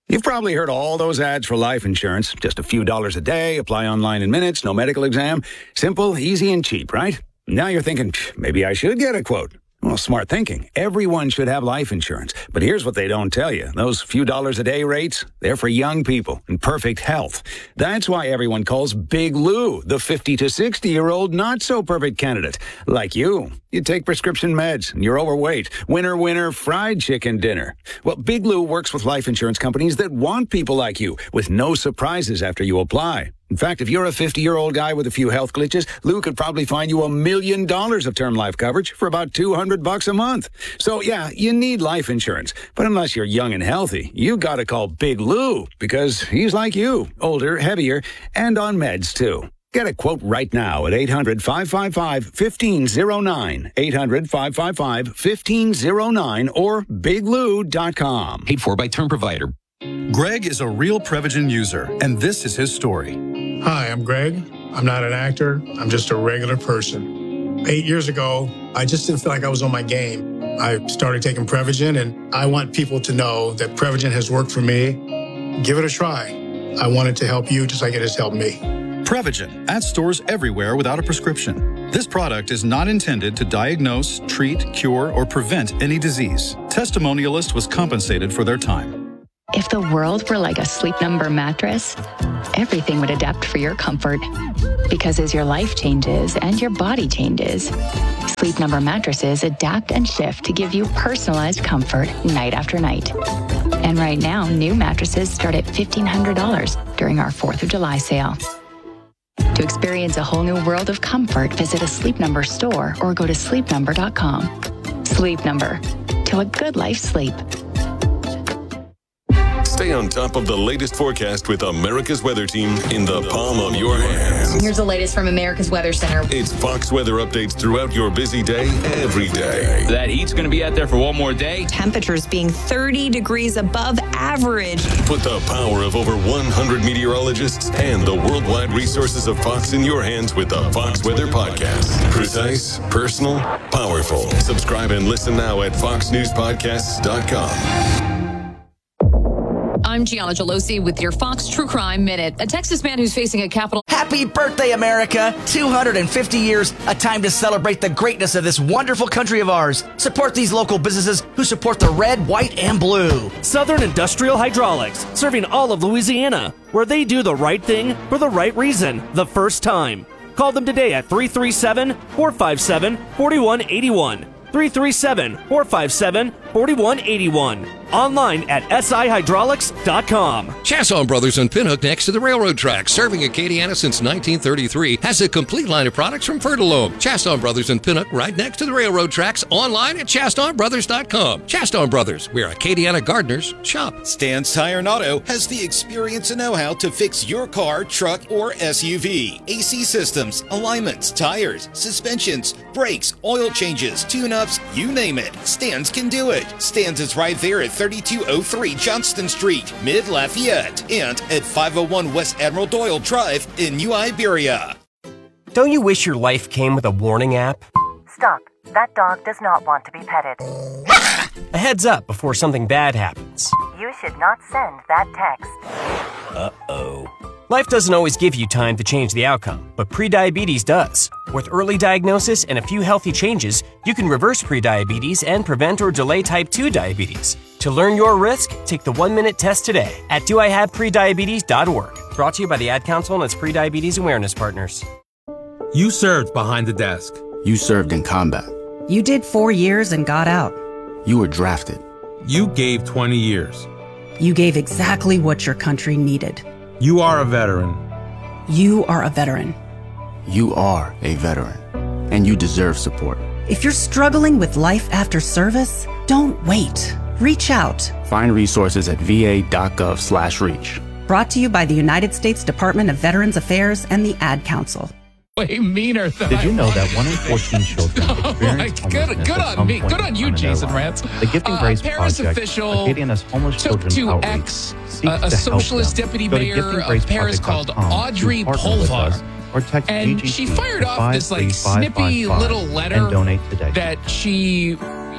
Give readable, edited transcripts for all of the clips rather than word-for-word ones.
You've probably heard all those ads for life insurance. Just a few dollars a day, apply online in minutes, no medical exam. Simple, easy, and cheap, right? Now you're thinking, maybe I should get a quote. Well, smart thinking. Everyone should have life insurance. But here's what they don't tell you. Those few dollars a day rates, they're for young people in perfect health. That's why everyone calls Big Lou the 50 to 60-year-old not-so-perfect candidate. Like you. You take prescription meds, and you're overweight. Winner, winner, fried chicken dinner. Well, Big Lou works with life insurance companies that want people like you, with no surprises after you apply. In fact, if you're a 50-year-old guy with a few health glitches, Lou could probably find you $1 million of term life coverage for about $200 a month. So, yeah, you need life insurance. But unless you're young and healthy, you gotta call Big Lou, because he's like you, older, heavier, and on meds, too. Get a quote right now at 800-555-1509, 800-555-1509, or biglou.com. Paid for by Term Provider. Greg is a real Prevagen user, and this is his story. Hi, I'm Greg. I'm not an actor. I'm just a regular person. 8 years ago, I just didn't feel like I was on my game. I started taking Prevagen, and I want people to know that Prevagen has worked for me. Give it a try. I want it to help you just like it has helped me. Prevagen, at stores everywhere without a prescription. This product is not intended to diagnose, treat, cure, or prevent any disease. Testimonialist was compensated for their time. If the world were like a Sleep Number mattress, everything would adapt for your comfort. Because as your life changes and your body changes, Sleep Number mattresses adapt and shift to give you personalized comfort night after night. And right now, new mattresses start at $1,500 during our 4th of July sale. To experience a whole new world of comfort, visit a Sleep Number store or go to sleepnumber.com. Sleep Number. Till a good life sleep. Stay on top of the latest forecast with America's Weather Team in the palm of your hands. Here's the latest from America's Weather Center. It's Fox weather updates throughout your busy day, every day. That heat's going to be out there for one more day. Temperatures being 30 degrees above average. Put the power of over 100 meteorologists and the worldwide resources of Fox in your hands with the Fox Weather Podcast. Precise, personal, powerful. Subscribe and listen now at foxnewspodcasts.com. I'm Gianna Gelosi with your Fox True Crime Minute. A Texas man who's facing a capital... Happy birthday, America! 250 years, a time to celebrate the greatness of this wonderful country of ours. Support these local businesses who support the red, white, and blue. Southern Industrial Hydraulics, serving all of Louisiana, where they do the right thing for the right reason, the first time. Call them today at 337-457-4181. 337-457-4181. Online at sihydraulics.com. Chasson Brothers in Pinhook, next to the railroad tracks, serving Acadiana since 1933, has a complete line of products from Fertilome. Chasson Brothers in Pinhook, right next to the railroad tracks, online at chassonbrothers.com. Chasson Brothers, where Acadiana gardeners shop. Stan's Tire and Auto has the experience and know-how to fix your car, truck, or SUV. AC systems, alignments, tires, suspensions, brakes, oil changes, tune-ups, you name it. Stan's can do it. Stan's is right there at 3203 Johnston Street, Mid-Lafayette, and at 501 West Admiral Doyle Drive in New Iberia. Don't you wish your life came with a warning app? Stop. That dog does not want to be petted. A heads up before something bad happens. You should not send that text. Uh-oh. Life doesn't always give you time to change the outcome, but prediabetes does. With early diagnosis and a few healthy changes, you can reverse prediabetes and prevent or delay type 2 diabetes. To learn your risk, take the 1-minute test today at doihaveprediabetes.org. Brought to you by the Ad Council and its prediabetes awareness partners. You served behind the desk. You served in combat. You did 4 years and got out. You were drafted. You gave 20 years. You gave exactly what your country needed. You are a veteran. You are a veteran. You are a veteran, and you deserve support. If you're struggling with life after service, don't wait. Reach out. Find resources at va.gov/reach. Brought to you by the United States Department of Veterans Affairs and the Ad Council. Way meaner than Did you know that 1 in 14 children experience homelessness good at some on me. point Good on you, Jason Rantz. The Gifting Grace Paris Project, official Acadiana's homeless took children's to outreach, X seeks a to socialist help them. deputy mayor of Paris called Audrey Polvar. Or text and GGT she fired to off this like snippy 53555 little letter and donate today. that she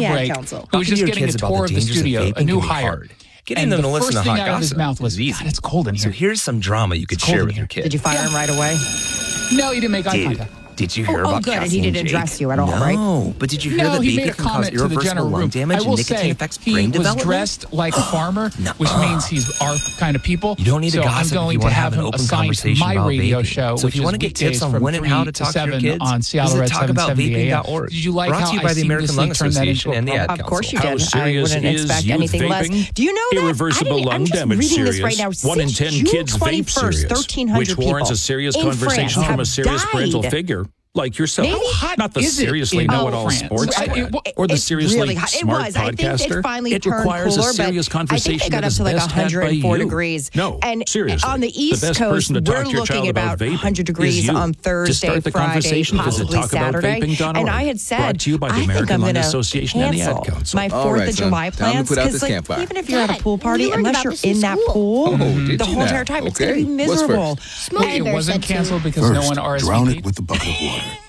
the ad break, council. he was just getting a tour of the studio, a new hire. Getting them to listen to hot out of his gossip mouth was, easy. God, it's cold in here. So here's some drama you could share with your kids. Did you fire him right away? No, he didn't make eye contact. Did you hear about good. Cassie And he and didn't Jake? address you at all, right? No, but did you hear that he made bacon a can cause comment to the irreversible general lung room. damage I will and nicotine say affects he brain was development? dressed like a farmer, which means he's our kind of people. You don't need so to gossip I'm if you going to want to have have an him open assigned conversation my about radio vaping. show, So if which you is want to get tips weekdays on from when and how 3 to talk to your 7 kids, on Seattle Red talk about 770 AM. vaping.org. Did you like Brought how to you by I the American seamlessly Lung turned that into Association a and the Ad program? Of course you How did. I serious wouldn't is expect youth anything less. vaping? Do you know that? Irreversible lung I'm just damage reading serious. this right now. 1 in Since 10 June kids vape 21st, serious, 1,300 which warrants people a serious in conversation France from a have serious parental died. figure like yourself. Not the is it seriously in know-it-all France? sports I- guy or the It's seriously really hot. It smart was. I think podcaster. it finally It turned requires cooler, a serious but I conversation think they got that up is to like best had by 104 you. degrees. No, and seriously. on the East the best Coast, person to talk we're to your looking child about vaping 100 is degrees you. on To Thursday, start the Friday, conversation, visit possibly Saturday. talkaboutVaping.org. And I had said, Brought to you by the I think American I'm Lung going to Association and the Ad cancel Council. my 4th of July plans because even if you're at a pool party, unless you're in that pool, the whole entire time, it's going to be miserable. Wait, it wasn't canceled because no one RSVP'd? Drown it with a bucket of water.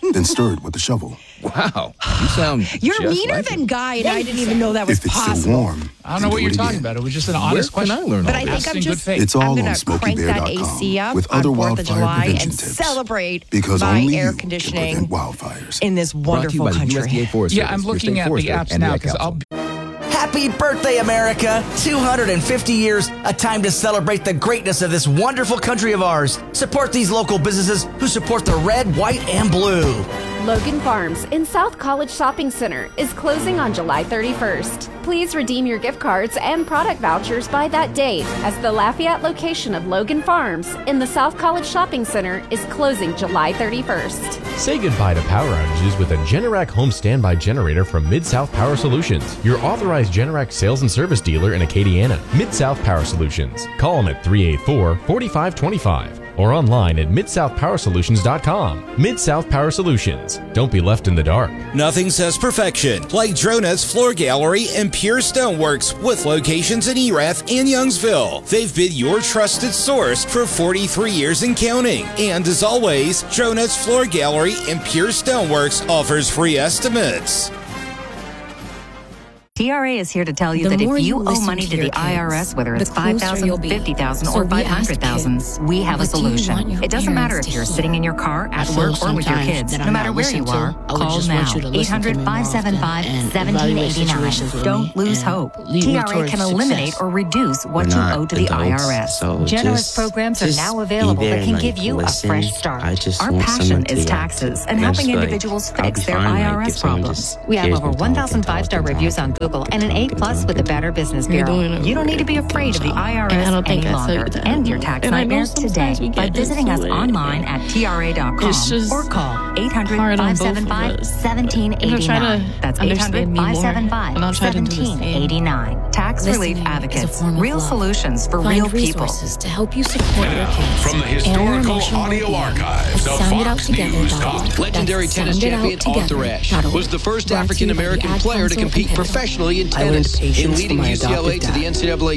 then stir it with a shovel. Wow, you sound You're just meaner like than Guy, and I didn't even know that was If it's possible. still warm, I don't know what you're talking about. It was just an honest question. Can I learn But all I this? think I'm just, It's I'm all going on to crank that AC up with on other 4th of wildfire July prevention and tips. celebrate Because my only air you conditioning can prevent wildfires. in this Brought to you wonderful by the country. USDA Forest Yeah, Service, I'm your looking state at the forester, apps and now Ad because Council. Happy birthday, America! 250 years, a time to celebrate the greatness of this wonderful country of ours. Support these local businesses who support the red, white, and blue. Logan Farms in South College Shopping Center is closing on July 31st. Please redeem your gift cards and product vouchers by that date, as the Lafayette location of Logan Farms in the South College Shopping Center is closing July 31st. Say goodbye to power outages with a Generac home standby generator from Mid-South Power Solutions, your authorized Generac sales and service dealer in Acadiana. Mid-South Power Solutions. Call them at 384-4525 or online at midsouthpowersolutions.com. Mid-South Power Solutions. Don't be left in the dark. Nothing says perfection like Drona's Floor Gallery and Pure Stoneworks with locations in Erath and Youngsville. They've been your trusted source for 43 years and counting. And as always, Drona's Floor Gallery and Pure Stoneworks offers free estimates. TRA is here to tell you that if you owe money to the IRS, whether it's $5,000, $50,000, or $500,000, we have a solution. It doesn't matter if you're sitting in your car, at work, or with your kids. No matter where you are, call now. 800-575-1789. Don't lose hope. TRA can eliminate or reduce what you owe to the IRS. Generous programs are now available that can give you a fresh start. Our passion is taxes and helping individuals fix their IRS problems. We have over 1,000 5-star reviews on Google and an A+ with the Better Business Bureau. You don't need to be afraid of the IRS any longer. End your tax nightmares today by visiting us online at tra.com or call 800-575-1789. That's 800-575-1789. Tax Relief Advocates. Real solutions for real people. To help you support your kids. From the historical audio archives of Fox News Talk. Legendary tennis champion Arthur Ashe was the first African-American player to compete professionally in tennis, in leading UCLA to the NCAA